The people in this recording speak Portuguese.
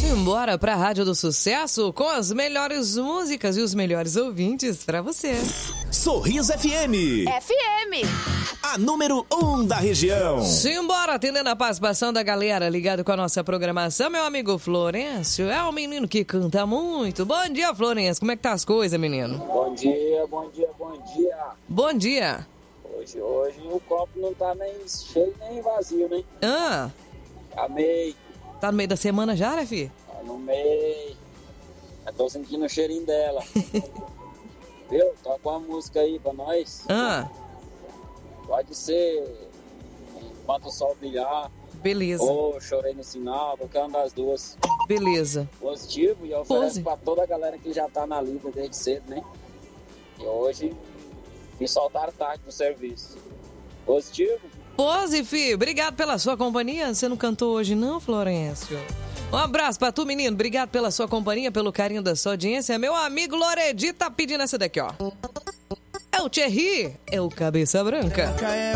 Bora pra Rádio do Sucesso com as melhores músicas e os melhores ouvintes pra você. Sorriso FM. A número 1 da região. Simbora, atendendo a participação da galera ligado com a nossa programação. Meu amigo Florencio é um menino que canta muito. Bom dia, Florencio. Como é que tá as coisas, menino? Bom dia. Bom dia. Hoje o copo não tá nem cheio nem vazio, né? Tá meio. Tá no meio da semana já, né, filho? Tá no meio. Eu tô sentindo o cheirinho dela. Viu? Toca uma música aí pra nós. Pode ser Enquanto o Sol Brilhar. Beleza. Ou Chorei no Sinal, qualquer uma das duas. Beleza. Positivo, e eu ofereço pra toda a galera que já tá na lida desde cedo, né? E hoje me soltaram tarde do serviço. Positivo? Pose, filho. Obrigado pela sua companhia. Você não cantou hoje não, Florencio? Um abraço pra tu, menino. Obrigado pela sua companhia, pelo carinho da sua audiência. Meu amigo Loredi tá pedindo essa daqui, ó. É o Thierry, é o Cabeça Branca.